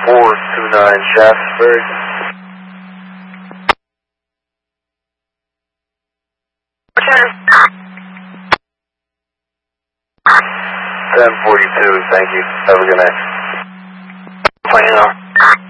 429 Shaftesbury. Return. 1042, thank you. Have a good night. 20.